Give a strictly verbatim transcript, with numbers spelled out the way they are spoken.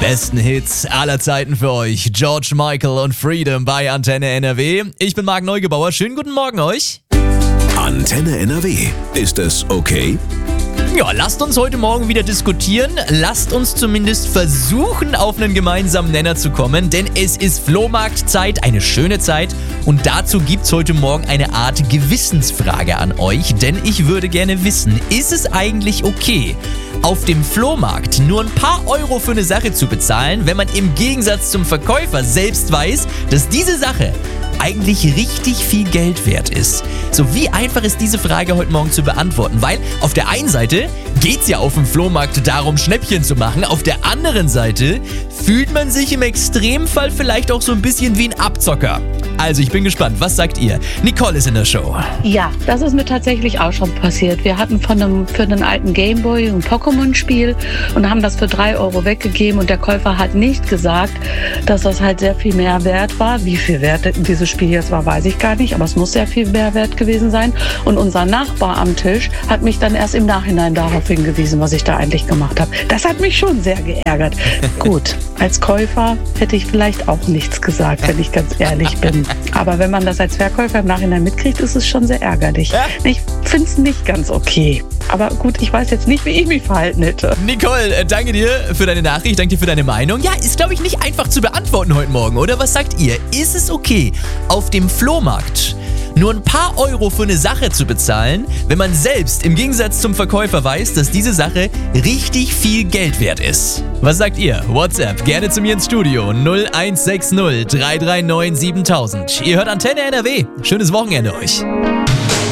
besten Hits aller Zeiten für euch. George Michael und Freedom bei Antenne N R W. Ich bin Marc Neugebauer. Schönen guten Morgen euch. Antenne N R W. Ist es okay? Ja, lasst uns heute Morgen wieder diskutieren. Lasst uns zumindest versuchen, auf einen gemeinsamen Nenner zu kommen, denn es ist Flohmarktzeit, eine schöne Zeit. Und dazu gibt's heute Morgen eine Art Gewissensfrage an euch, denn ich würde gerne wissen, ist es eigentlich okay, auf dem Flohmarkt nur ein paar Euro für eine Sache zu bezahlen, wenn man im Gegensatz zum Verkäufer selbst weiß, dass diese Sache eigentlich richtig viel Geld wert ist? So, wie einfach ist diese Frage heute Morgen zu beantworten? Weil auf der einen Seite geht's ja auf dem Flohmarkt darum, Schnäppchen zu machen. Auf der anderen Seite fühlt man sich im Extremfall vielleicht auch so ein bisschen wie ein Abzocker. Also, ich bin gespannt. Was sagt ihr? Nicole ist in der Show. Ja, das ist mir tatsächlich auch schon passiert. Wir hatten von einem, für einen alten Gameboy ein Pokémon-Spiel und haben das für drei Euro weggegeben und der Käufer hat nicht gesagt, dass das halt sehr viel mehr wert war. Wie viel wert dieses Spiel jetzt war, weiß ich gar nicht, aber es muss sehr viel mehr wert gewesen sein. Und unser Nachbar am Tisch hat mich dann erst im Nachhinein darauf hingewiesen, was ich da eigentlich gemacht habe. Das hat mich schon sehr geärgert. Gut, als Käufer hätte ich vielleicht auch nichts gesagt, wenn ich ganz ehrlich bin. Aber wenn man das als Verkäufer im Nachhinein mitkriegt, ist es schon sehr ärgerlich. Ja. Ich finde es nicht ganz okay. Aber gut, ich weiß jetzt nicht, wie ich mich verhalten hätte. Nicole, äh, danke dir für deine Nachricht, danke dir für deine Meinung. Ja, ist, glaube ich, nicht einfach zu beantworten heute Morgen, oder? Was sagt ihr? Ist es okay, auf dem Flohmarkt nur ein paar Euro für eine Sache zu bezahlen, wenn man selbst im Gegensatz zum Verkäufer weiß, dass diese Sache richtig viel Geld wert ist? Was sagt ihr? WhatsApp, gerne zu mir ins Studio null eins sechs null drei drei neun siebentausend. Ihr hört Antenne N R W. Schönes Wochenende euch.